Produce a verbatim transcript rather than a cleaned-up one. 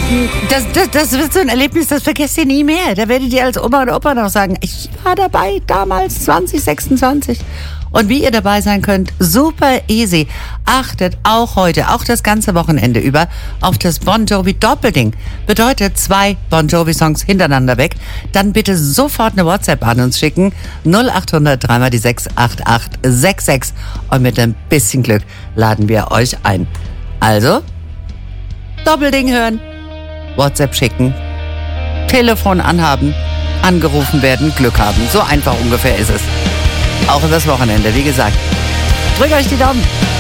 Das, das, das wird so ein Erlebnis, das vergesst ihr nie mehr. Da werdet ihr als Oma und Opa noch sagen, ich war dabei damals zwanzig sechsundzwanzig. Und wie ihr dabei sein könnt, super easy. Achtet auch heute, auch das ganze Wochenende über, auf das Bon Jovi Doppelding. Bedeutet zwei Bon Jovi Songs hintereinander weg. Dann bitte sofort eine WhatsApp an uns schicken. null acht hundert drei mal die sechs acht acht sechs sechs. Und mit ein bisschen Glück laden wir euch ein. Also, Doppelding hören, WhatsApp schicken, Telefon anhaben, angerufen werden, Glück haben. So einfach ungefähr ist es. Auch das Wochenende, wie gesagt. Drückt euch die Daumen.